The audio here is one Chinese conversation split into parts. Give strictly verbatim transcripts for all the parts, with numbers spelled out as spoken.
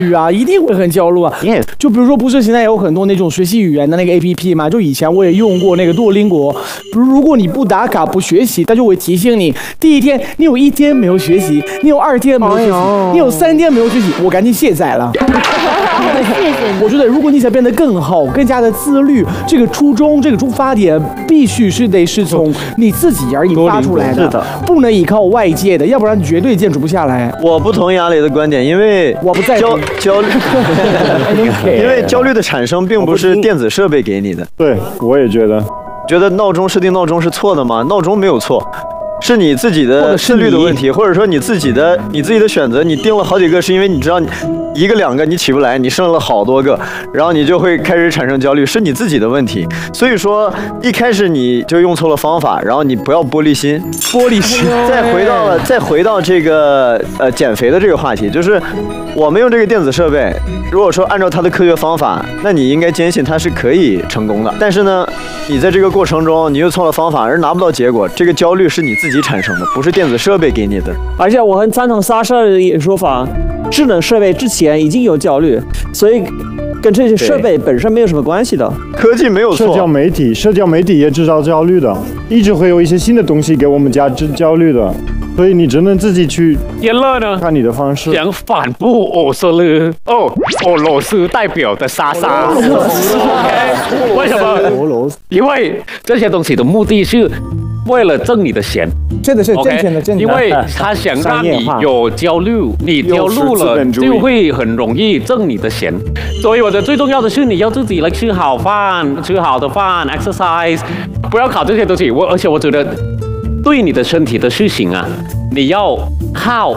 语啊，一定会很焦虑啊。 Yes. 就比如说，不是现在有很多那种学习语言的那个 A P P 嘛？就以前我也用过那个多邻国。如果你不打卡不学习，它就会提醒你，第一天你有一天没有学习，你有二天没有学习，哎、你有三天没有学习，我赶紧卸载了。 谢谢你。 我觉得，如果你想变得更好、更加的自律，这个初衷、这个出发点必须是得是从你自己而引发出来的，的不能依靠外界的，要不然你绝对坚持不下来。 我不同意阿雷的观点，因为我不在焦焦虑，因为焦虑的产生并不是电子设备给你的。 对，我也觉得。 觉得闹钟设定闹钟是错的吗？闹钟没有错。是你自己的自律的问题，或者说你自己的你自己的选择，你定了好几个，是因为你知道你一个两个你起不来，你剩了好多个，然后你就会开始产生焦虑，是你自己的问题。所以说一开始你就用错了方法，然后你不要玻璃心， 玻璃心。 再回到了再回到这个呃减肥的这个话题，就是我们用这个电子设备，如果说按照它的科学方法，那你应该坚信它是可以成功的。但是呢，你在这个过程中你又错了方法，而拿不到结果，这个焦虑是你自己产生的，不是电子设备给你的。 而且我很赞同莎莎的说法，智能设备之前已经有焦虑，所以跟这些设备本身没有什么关系的。 科技没有错。 社交媒体，社交媒体也制造焦虑的，一直会有一些新的东西给我们加焦虑的。所以你只能自己去天乐呢？ 看你的方式。 想反驳我说了哦，俄罗斯代表的莎莎。OK， 为什么？因为这些东西的目的是为了挣你的钱。 真的是挣钱的挣钱。 因为他想让你有焦虑，你焦虑了就会很容易挣你的钱。所以我觉得最重要的是你要自己来吃好饭，吃好的饭 ，exercise， 不要考这些东西。我而且我觉得。对你的身体的事情啊，你要靠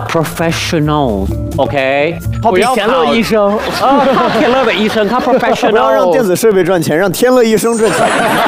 professional，OK？、Okay? 不要靠医生， 啊，靠天乐的医生，靠 professional。 不要让电子设备赚钱，让天乐医生赚钱。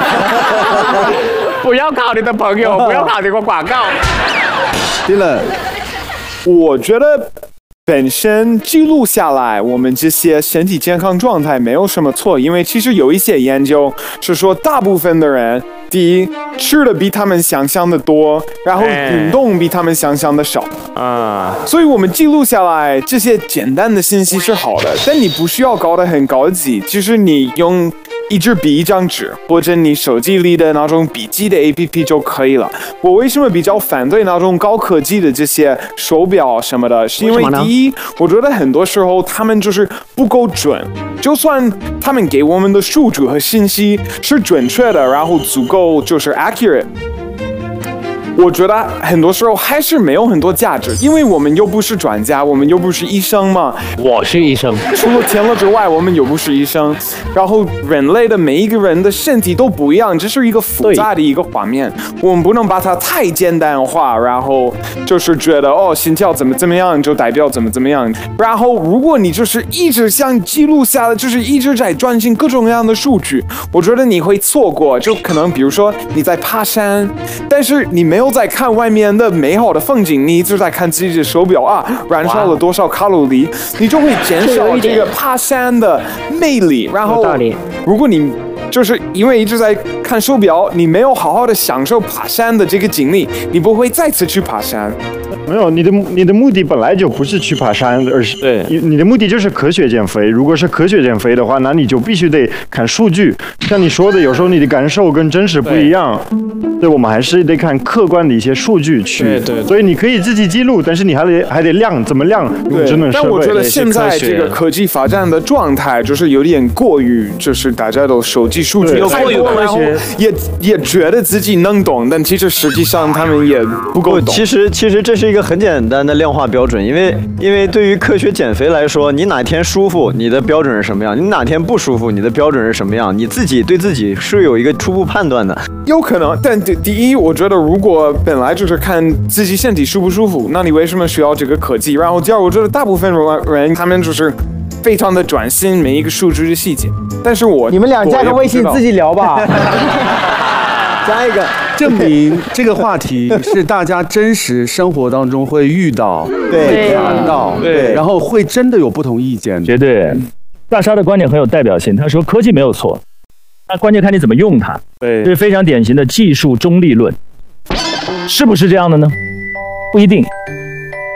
不要靠你的朋友，不要靠你的广告。 对了，我觉得本身记录下来我们这些身体健康状态没有什么错，因为其实有一些研究是说，大部分的人。第一，吃的比他们想象的多，然后运动比他们想象的少啊，所以我们记录下来这些简单的信息是好的，但你不需要搞得很高级，就是你用一支笔、一张纸，或者你手机里的那种笔记的 A P P 就可以了。我为什么比较反对那种高科技的这些手表什么的？是因为第一，我觉得很多时候他们就是不够准，就算他们给我们的数据和信息是准确的，然后足够。就是 accurate， 我觉得很多时候还是没有很多价值，因为我们又不是专家，我们又不是医生嘛。 我是医生， 除了天乐之外，我们又不是医生。然后人类的每一个人的身体都不一样，这是一个复杂的一个画面，我们不能把它太简单化，然后就是觉得哦，心跳怎么怎么样就代表怎么怎么样。然后如果你就是一直想记录下来，就是一直在专心各种各样的数据，我觉得你会错过，就可能比如说你在爬山，但是你没有在看外面的美好的风景，你一直在看自己的手表啊，燃烧了多少卡路里，你就会减少这个爬山的魅力。然后，如果你就是因为一直在看手表，你没有好好的享受爬山的这个经历，你不会再次去爬山。 没有，你的你的目的本来就不是去爬山，而是对你的目的就是科学减肥。如果是科学减肥的话，那你就必须得看数据。像你说的，有时候你的感受跟真实不一样，对，对我们还是得看客观的一些数据去。对 对, 对。所以你可以自己记录，但是你还得还得量，怎么量？用智能设备。 但我觉得现在这个科技发展的状态，就是有点过于，就是大家都收集数据太多，然后也也觉得自己能懂，但其实实际上他们也不够懂。 其实其实这是一个很简单的量化标准，因为因为对于科学减肥来说，你哪天舒服，你的标准是什么样；你哪天不舒服，你的标准是什么样，你自己对自己是有一个初步判断的。 有可能，但第一，我觉得如果本来就是看自己身体舒不舒服，那你为什么需要这个科技？然后第二，我觉得大部分人他们就是非常的专心每一个数据的细节，但是我你们俩加个微信自己聊吧。 加一个， 证明这个话题是大家真实生活当中会遇到、会谈到，对，然后会真的有不同意见。 绝对，大沙的观点很有代表性。他说科技没有错，那关键看你怎么用它。对，这是非常典型的技术中立论。是不是这样的呢？不一定。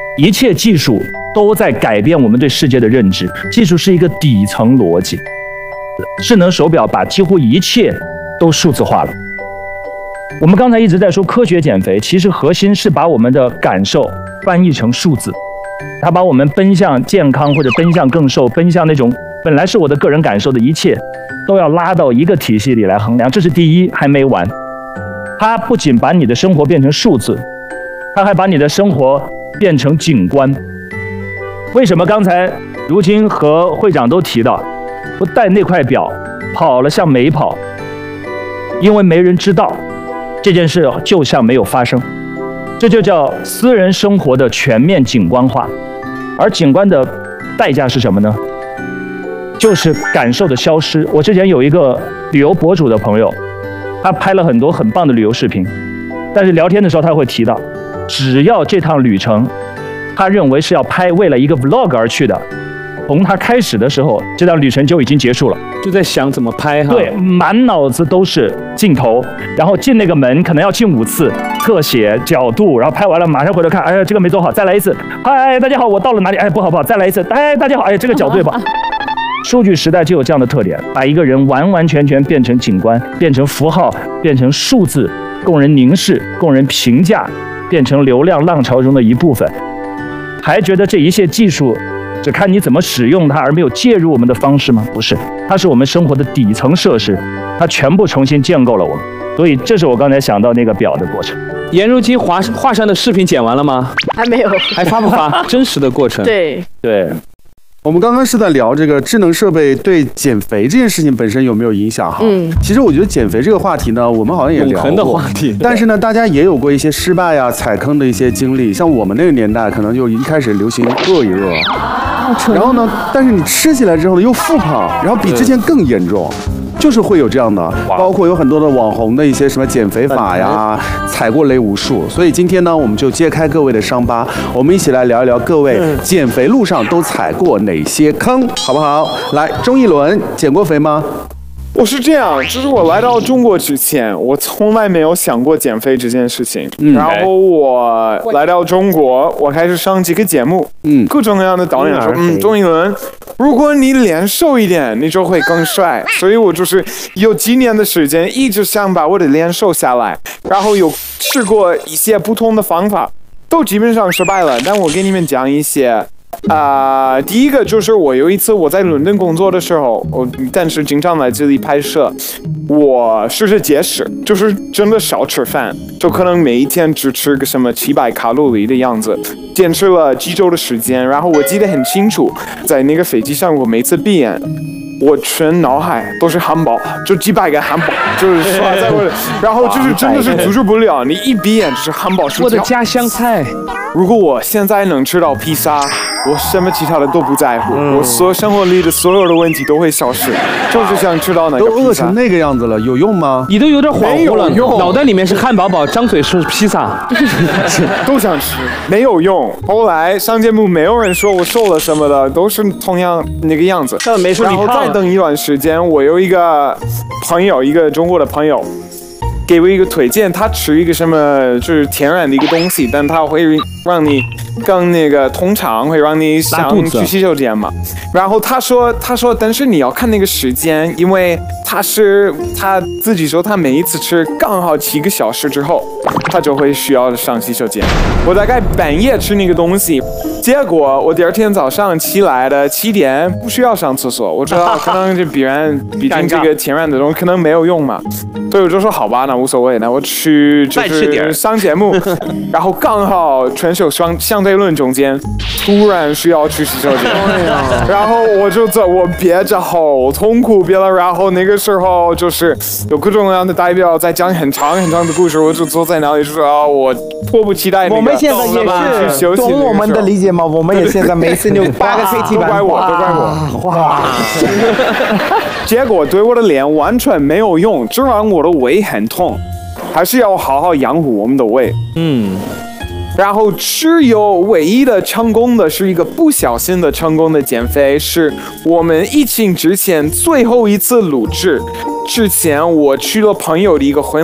一切技术都在改变我们对世界的认知。技术是一个底层逻辑，智能手表把几乎一切都数字化了。我们刚才一直在说科学减肥，其实核心是把我们的感受翻译成数字，它把我们奔向健康或者奔向更瘦，奔向那种本来是我的个人感受的一切，都要拉到一个体系里来衡量。这是第一，还没完。它不仅把你的生活变成数字，它还把你的生活变成景观。为什么刚才如今和会长都提到，不戴那块表跑了像没跑？因为没人知道这件事就像没有发生。这就叫私人生活的全面景观化。而景观的代价是什么呢？就是感受的消失。我之前有一个旅游博主的朋友，他拍了很多很棒的旅游视频，但是聊天的时候他会提到，只要这趟旅程他认为是要拍为了一个 vlog 而去的，从他开始的时候这趟旅程就已经结束了， 就在想怎么拍哈。 对，满脑子都是镜头，然后进那个门可能要进五次，特写角度，然后拍完了马上回头看，哎呀这个没做好，再来一次。嗨，大家好，我到了哪里？哎，不好不好，再来一次。哎，大家好，哎，这个角度对吧？数据时代就有这样的特点，把一个人完完全全变成景观，变成符号，变成数字，供人凝视，供人评价，变成流量浪潮中的一部分。还觉得这一切技术只看你怎么使用它，而没有介入我们的方式吗？不是，它是我们生活的底层设施，它全部重新建构了我们。所以这是我刚才想到那个表的过程。 颜如晶华华山的视频剪完了吗？ 还没有。 还发不发真实的过程？ 对对。 我们刚刚是在聊这个智能设备对减肥这件事情本身有没有影响哈？嗯，其实我觉得减肥这个话题呢，我们好像也聊过，永恒的话题。但是呢，大家也有过一些失败啊、踩坑的一些经历。像我们那个年代，可能就一开始流行饿一饿，然后呢，但是你吃起来之后呢，又复胖，然后比之前更严重。就是会有这样的，包括有很多的网红的一些什么减肥法呀，踩过雷无数。所以今天呢，我们就揭开各位的伤疤，我们一起来聊一聊各位减肥路上都踩过哪些坑，好不好？来，钟一伦，减过肥吗？ 我是这样，就是我来到中国之前，我从来没有想过减肥这件事情。嗯、然后我来到中国，我开始上几个节目，嗯，各种各样的导演说，嗯，钟一伦，如果你脸瘦一点，你就会更帅。所以我就是有几年的时间，一直想把我的脸瘦下来，然后有试过一些不同的方法，都基本上失败了。但我给你们讲一些。啊、呃，第一个就是我有一次我在伦敦工作的时候，我但是经常来这里拍摄，我试着节食，就是真的少吃饭，就可能每一天只吃个什么七百卡路里的样子，坚持了几周的时间，然后我记得很清楚，在那个飞机上，我每次闭眼。我全脑海都是汉堡，就几百个汉堡，就是刷在我的，然后就是真的是阻止不了，你一闭眼就是汉堡薯条。 我的家乡菜。 如果我现在能吃到披萨，我什么其他的都不在乎，嗯、我所有生活里的所有的问题都会消失，就是想吃到那个披萨。 都饿成那个样子了，有用吗？ 你都有点恍惚了，脑袋里面是汉堡堡，张嘴是披萨， 都想吃，没有用。后来上节目没有人说我瘦了什么的，都是同样那个样子。 但没说你胖了。 然后再等一段时间，我有一个朋友，一个中国的朋友。给我一个推荐，他吃一个什么就是天然的一个东西，但它会让你更那个通畅，会让你想去洗手间嘛。然后他说，他说，但是你要看那个时间，因为他是他自己说他每一次吃刚好七个小时之后，他就会需要上洗手间。我大概半夜吃那个东西，结果我第二天早上起来的七点不需要上厕所，我知道可能这必然毕竟这个天然的东西可能没有用嘛，所以我就说好吧，那无所谓，那我去就是上节目，然后刚好全球相相对论中间突然需要去洗手间，然后我就在我憋着好痛苦憋了，然后那个时候就是有各种各样的代表在讲很长很长的故事，我就坐在那里就说啊，我迫不及待那个。 我们现在也是懂我们的理解吗？我们也现在每次就八个 K T 都怪我，都怪我。哇！结果对我的脸完全没有用，就让我的胃很痛，还是要好好养护我们的胃。嗯。然后只有唯一的成功的是一个不小心的成功的减肥，是我们疫情之前最后一次录制之前，我去了朋友的一个婚